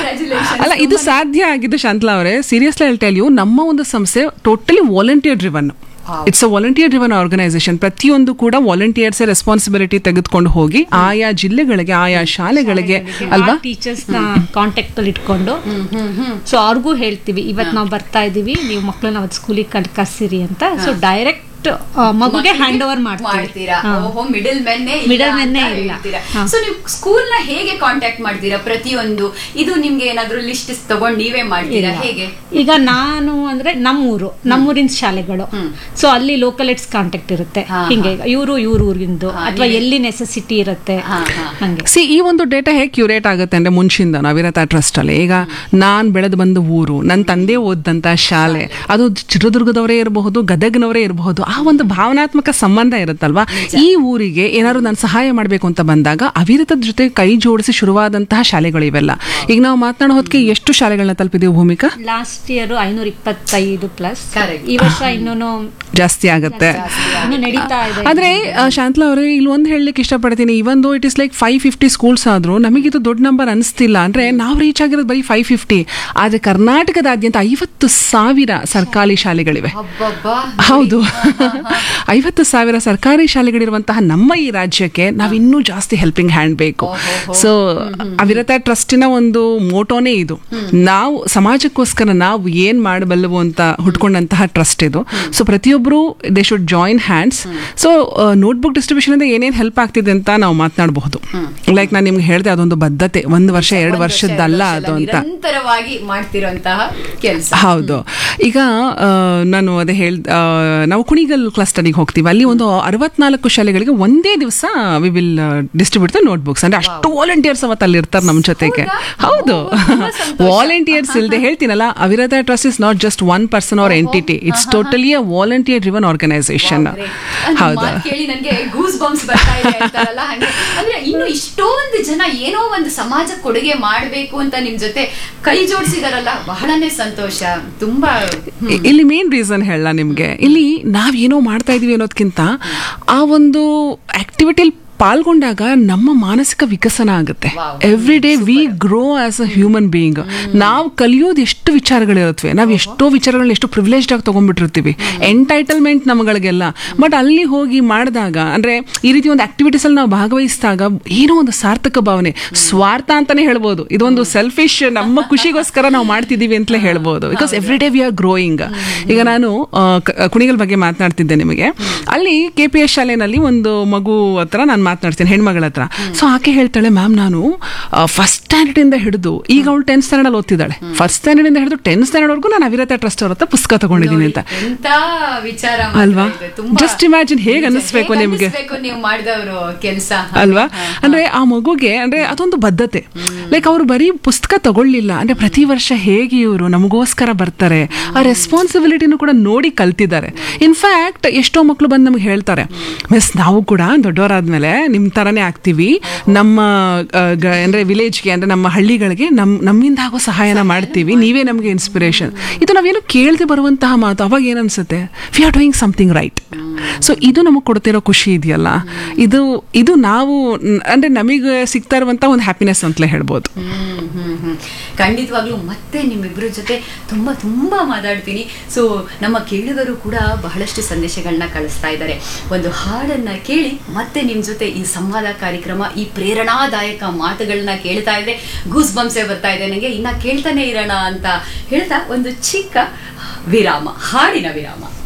ಅಲ್ಲ, ಇದು ಸಾಧ್ಯ ಆಗಿದ್ದು ಶಾಂತಲಾ ಅವರೇ, ಸೀರಿಯಸ್ಲಿ ಐ ಟೆಲ್ ಯು, ನಮ್ಮ ಒಂದು ಸಂಸ್ಥೆ totally volunteer driven. It's a volunteer driven organisation. ಪ್ರತಿಯೊಂದು ಕೂಡ ವಾಲಂಟಿಯರ್ಸ್ ರೆಸ್ಪಾನ್ಸಿಬಿಲಿಟಿ ತೆಗೆದುಕೊಂಡು ಹೋಗಿ ಆಯಾ ಜಿಲ್ಲೆಗಳಿಗೆ, ಆಯಾ ಶಾಲೆಗಳಿಗೆ ಅಲ್ವಾ, ಟೀಚರ್ಸ್ ನ ಕಾಂಟ್ಯಾಕ್ಟ್ ಅಲ್ಲಿ ಇಟ್ಕೊಂಡು ಸೊ ಅವ್ರಿಗೂ ಹೇಳ್ತೀವಿ, ಇವತ್ತು ನಾವು ಬರ್ತಾ ಇದೀವಿ, ನೀವು ಮಕ್ಕಳನ್ನ ಅವತ್ತು ಸ್ಕೂಲಿಗೆ ಕಳ್ಸಿರಿ ಅಂತ. ಸೊ ಡೈರೆಕ್ಟ್ ಮಗುಗೆ ಹ್ಯಾಂಡ್ ಓವರ್ ಮಾಡ್ತೀರಾ. ಮಿಡಲ್ ಮೆನ್ನೇ ಇಲ್ಲ. ಸೊ ನೀವು ಸ್ಕೂಲ್ ನ ಹೇಗೆ ಕಾಂಟ್ಯಾಕ್ಟ್ ಮಾಡ್ತೀರಾ? ಪ್ರತಿಯೊಂದು ಇದು ನಿಮ್ಗೆ ಏನಾದ್ರು ಲಿಸ್ಟ್ ತಗೊಂಡು ನೀವೇ ಮಾಡ್ತೀರಾ ಹೇಗೆ? ಈಗ ನಾನು ಅಂದ್ರೆ ನಮ್ಮೂರಿನ ಶಾಲೆಗಳು, ಸೊ ಅಲ್ಲಿ ಲೋಕಲ್ ಹೆಡ್ಸ್ ಕಾಂಟ್ಯಾಕ್ಟ್ ಇರುತ್ತೆ. ಹಿಂಗೆ ಇವರು ಊರಿಂದು ಅಥವಾ ಎಲ್ಲಿ ನೆಸೆಸಿಟಿ ಇರುತ್ತೆ ಹಂಗೆ. ಈ ಒಂದು ಡೇಟಾ ಹೇಗೆ ಕ್ಯೂರೇಟ್ ಆಗುತ್ತೆ ಅಂದ್ರೆ, ಮುಂಚಿಂದ ಅವಿರತ ಟ್ರಸ್ಟ್ ಅಲ್ಲಿ ಈಗ ನಾನ್ ಬೆಳೆದು ಬಂದ ಊರು, ನನ್ನ ತಂದೆ ಓದಂತ ಶಾಲೆ, ಅದು ಚಿತ್ರದುರ್ಗದವರೇ ಇರಬಹುದು, ಗದಗ್ನವರೇ ಇರಬಹುದು, ಆ ಒಂದು ಭಾವನಾತ್ಮಕ ಸಂಬಂಧ ಇರುತ್ತಲ್ವಾ. ಈ ಊರಿಗೆ ಏನಾದ್ರು ನಾನು ಸಹಾಯ ಮಾಡಬೇಕು ಅಂತ ಬಂದಾಗ ಅವಿರತದ ಜೊತೆ ಕೈ ಜೋಡಿಸಿ ಶುರುವಾದಂತಹ ಶಾಲೆಗಳು ಇವೆಲ್ಲ. ಈಗ ನಾವು ಮಾತನಾಡೋ ಹೊತ್ತಿಗೆ ಎಷ್ಟು ಶಾಲೆಗಳನ್ನ ತಲುಪಿದೀವಿ ಭೂಮಿಕಾ? ಲಾಸ್ಟ್ ಇಯರ್ 525+, ಈ ವರ್ಷ ಇನ್ನೂ ಜಾಸ್ತಿ ಆಗುತ್ತೆ. ನಡೀತಾ ಇದೆ. ಆದ್ರೆ ಶಾಂತಲಾ ಅವರೇ, ಇಲ್ಲಿ ಒಂದು ಹೇಳಲಿಕ್ಕೆ ಇಷ್ಟಪಡ್ತೀನಿ, ಇವನ್ though it is like 550 schools ಆದ್ರೂ ನಮಗಿದು ದೊಡ್ಡ ನಂಬರ್ ಅನಿಸ್ತಿಲ್ಲ. ಅಂದ್ರೆ ನಾವು ರೀಚ್ ಆಗಿರೋದು ಬರೀ 550, ಆದ್ರೆ ಕರ್ನಾಟಕದಾದ್ಯಂತ 50,000 ಸರ್ಕಾರಿ ಶಾಲೆಗಳಿವೆ. ಹೌದು, 50,000 ಸರ್ಕಾರಿ ಶಾಲೆಗಳಿರುವಂತಹ ನಮ್ಮ ಈ ರಾಜ್ಯಕ್ಕೆ ನಾವಿನ್ನೂ ಜಾಸ್ತಿ ಹೆಲ್ಪಿಂಗ್ ಹ್ಯಾಂಡ್ ಬೇಕು. ಸೊ ಅವಿರತ ಟ್ರಸ್ಟಿನ ಒಂದು ಮೋಟೋನೇ ಇದು, ನಾವು ಸಮಾಜಕ್ಕೋಸ್ಕರ ನಾವು ಏನ್ ಮಾಡಬಲ್ಲವು ಅಂತ ಹುಟ್ಕೊಂಡಂತಹ ಟ್ರಸ್ಟ್ ಇದು. ಸೊ ಪ್ರತಿಯೊಬ್ಬರು they should join hands. So notebook distribution ಇಂದ ಏನೇನು ಹೆಲ್ಪ್ ಆಗ್ತಿದೆ ಅಂತ ನಾವು ಮಾತನಾಡಬಹುದು. ಲೈಕ್ ನಾನು ನಿಮ್ಗೆ ಹೇಳಿದೆ, ಅದೊಂದು ಬದ್ಧತೆ, 1 ವರ್ಷ 2 ವರ್ಷದ್ದಲ್ಲ ಅದು ಅಂತ, ನಿರಂತರವಾಗಿ ಮಾಡ್ತಿರುವಂತಹ ಕೆಲಸ. ಹೌದು. ಈಗ ನಾನು ಅದೇ ನಾವು ಕುಣಿಗಲ್ ಕ್ಲಸ್ಟರಿಗೆ ಹೋಗ್ತೀವಿ, ಅಲ್ಲಿ ಒಂದು 64 ಶಾಲೆಗಳಿಗೆ ಒಂದೇ ದಿವಸ we will distribute the notebooks. ಅಂದ್ರೆ ಅಷ್ಟು ವಾಲಂಟಿಯರ್ಸ್ ಅವತ್ತು ಅಲ್ಲಿ ಇರ್ತಾರೆ ನಮ್ಮ ಜೊತೆಗೆ. ಹೌದು, ವಾಲಂಟಿಯರ್ಸ್ ಇಲ್ಲದೆ ಹೇಳ್ತೀನಲ್ಲ, ಅವಿರತ trust is not just one person or entity, it's totally a volunteer driven organisation. ಹೌದು, ಕೇಳಿ ನನಗೆ ಗೂಸ್ ಬಂಪ್ಸ್ ಬರ್ತಾ ಇದೆ ಅಂತಾರಲ್ಲ ಹಾಗೆ. ಅಂದ್ರೆ ಇನ್ನು ಇಷ್ಟೊಂದು ಜನ ಏನೋ ಒಂದು ಸಮಾಜ ಕೊಡುಗೆ ಮಾಡಬೇಕು ಅಂತ ನಿಮ್ ಜೊತೆ ಕೈ ಜೋಡಿಸಿದಾರಲ್ಲ, ಬಹಳನೇ ಸಂತೋಷ. ತುಂಬಾ ಇಲ್ಲಿ ಮೇನ್ ರೀಸನ್ ಹೇಳ ನಿಮ್ಗೆ, ಇಲ್ಲಿ ನಾವೇನೋ ಮಾಡ್ತಾ ಇದೀವಿ ಅನ್ನೋದಕ್ಕಿಂತ ಆ ಒಂದು ಆಕ್ಟಿವಿಟಿಯಲ್ಲಿ ಪಾಲ್ಗೊಂಡಾಗ ನಮ್ಮ ಮಾನಸಿಕ ವಿಕಸನ ಆಗುತ್ತೆ. Every day we grow as a human being. ನಾವು ಕಲಿಯೋದು ಎಷ್ಟು ವಿಚಾರಗಳಿರುತ್ತವೆ, ನಾವು ಎಷ್ಟೋ ವಿಚಾರಗಳನ್ನ ಎಷ್ಟು ಪ್ರಿವಿಲೇಜ್ಡ್ ಆಗಿ ತಗೊಂಡ್ಬಿಟ್ಟಿರ್ತೀವಿ, ಎಂಟೈಟಲ್ಮೆಂಟ್ ನಮಗಳಿಗೆಲ್ಲ. ಬಟ್ ಅಲ್ಲಿ ಹೋಗಿ ಮಾಡಿದಾಗ, ಅಂದ್ರೆ ಈ ರೀತಿ ಒಂದು ಆಕ್ಟಿವಿಟೀಸ್ ಅಲ್ಲಿ ನಾವು ಭಾಗವಹಿಸಿದಾಗ ಏನೋ ಒಂದು ಸಾರ್ಥಕ ಭಾವನೆ, ಸ್ವಾರ್ಥ ಅಂತಾನೆ ಹೇಳ್ಬೋದು, ಇದೊಂದು ಸೆಲ್ಫಿಶ್, ನಮ್ಮ ಖುಷಿಗೋಸ್ಕರ ನಾವು ಮಾಡ್ತಿದೀವಿ ಅಂತಲೇ ಹೇಳ್ಬೋದು. Because every day we are growing. ಈಗ ನಾನು ಕುಣಿಗಲ್ ಬಗ್ಗೆ ಮಾತನಾಡ್ತಿದ್ದೆ ನಿಮಗೆ. ಅಲ್ಲಿ KPS ಶಾಲೆನಲ್ಲಿ ಒಂದು ಮಗು ಹತ್ರ ನಾನು ಮಾತನಾಡ್ತೀನಿ, ಹೆಣ್ಮಗಳ ಹತ್ರ. ಸೊ ಆಕೆ ಹೇಳ್ತಾಳೆ, ಮ್ಯಾಮ್ ನಾನು ಫಸ್ಟ್ ಸ್ಟ್ಯಾಂಡರ್ಡ್ ಇಂದ ಹಿಡಿದು, ಈಗ ಅವಳು 10th ಸ್ಟ್ಯಾಂಡರ್ಡ್ ಅಲ್ಲಿ ಓದ್ತಿದ್ದಾಳೆ, ಫಸ್ಟ್ ಸ್ಟ್ಯಾಂಡರ್ಡ್ ಇಂದ ಹಿಡಿದು 10th ಸ್ಟ್ಯಾಂಡರ್ಡ್ ವರ್ಗೂ ನಾನು ಅವಿರತ ಟ್ರಸ್ಟ್ ಅವ್ರ ಹತ್ರ ಪುಸ್ತಕ ತಗೊಂಡಿದ್ದೀನಿ ಅಂತ. ಅಲ್ವಾ? ಜಸ್ಟ್ ಇಮ್ಯಾಜಿನ್ ಹೇಗೆ ಅನಿಸ್ಬೇಕು ನಿಮ್ಗೆ, ನೀವು ಮಾಡಿದವರು ಕೆಲಸ ಅಲ್ವಾ? ಅಂದ್ರೆ ಆ ಮಗುಗೆ ಅಂದ್ರೆ ಅದೊಂದು ಬದ್ಧತೆ. ಲೈಕ್ ಅವರು ಬರೀ ಪುಸ್ತಕ ತಗೊಳ್ಳಿಲ್ಲ, ಅಂದ್ರೆ ಪ್ರತಿ ವರ್ಷ ಹೇಗೆ ಇವರು ನಮಗೋಸ್ಕರ ಬರ್ತಾರೆ, ಆ ರೆಸ್ಪಾನ್ಸಿಬಿಲಿಟಿನೂ ಕೂಡ ನೋಡಿ ಕಲ್ತಿದ್ದಾರೆ. ಇನ್ಫ್ಯಾಕ್ಟ್ ಎಷ್ಟೋ ಮಕ್ಕಳು ಬಂದು ನಮ್ಗೆ ಹೇಳ್ತಾರೆ, ಮಿಸ್ ನಾವು ಕೂಡ ದೊಡ್ಡವರಾದ್ಮೇಲೆ ನಿಮ್ ತರಾನೇ ಆಗ್ತೀವಿ, ನಮ್ಮ ಅಂದ್ರೆ ವಿಲೇಜ್ಗೆ, ಅಂದ್ರೆ ನಮ್ಮ ಹಳ್ಳಿಗಳಿಗೆ ನಮ್ಮಿಂದ ಆಗೋ ಸಹಾಯನ ಮಾಡ್ತೀವಿ, ನೀವೇ ನಮಗೆ ಇನ್ಸ್ಪಿರೇಷನ್. ಇದು ನಾವೇನು ಕೇಳದೆ ಬರುವಂತಹ ಮಾತು. ಅವಾಗ ಏನನ್ಸುತ್ತೆ, we are doing something right. So ಇದು ನಮಗೆ ಕೊಡ್ತಿರೋ ಖುಷಿ ಇದೆಯಲ್ಲ, ಇದು ನಾವು ಅಂದ್ರೆ ನಮಗೆ ಸಿಗ್ತಾ ಇರುವಂತಹ ಒಂದು ಹ್ಯಾಪಿನೆಸ್ ಅಂತಲೇ ಹೇಳ್ಬೋದು. ಖಂಡಿತವಾಗ್ಲೂ ಮತ್ತೆ ನಿಮ್ಮಿಬ್ಬರ ಜೊತೆ ತುಂಬಾ ತುಂಬಾ ಮಾತಾಡ್ತೀನಿ. ಸೊ ನಮ್ಮ ಕೇಳುಗರು ಕೂಡ ಬಹಳಷ್ಟು ಸಂದೇಶಗಳನ್ನ ಕಳಿಸ್ತಾ ಇದ್ದಾರೆ. ಒಂದು ಹಾಡನ್ನ ಕೇಳಿ ಮತ್ತೆ ನಿಮ್ ಜೊತೆ ಈ ಸಂವಾದ ಕಾರ್ಯಕ್ರಮ, ಈ ಪ್ರೇರಣಾದಾಯಕ ಮಾತುಗಳನ್ನ ಕೇಳ್ತಾ ಇದ್ರೆ ಗೂಸ್ ಬಂಪ್ಸೆ ಬರ್ತಾ ಇದೆ ನನಗೆ. ಇನ್ನ ಕೇಳ್ತಾನೆ ಇರೋಣ ಅಂತ ಹೇಳ್ತಾ ಒಂದು ಚಿಕ್ಕ ವಿರಾಮ, ಹಾಡಿನ ವಿರಾಮ.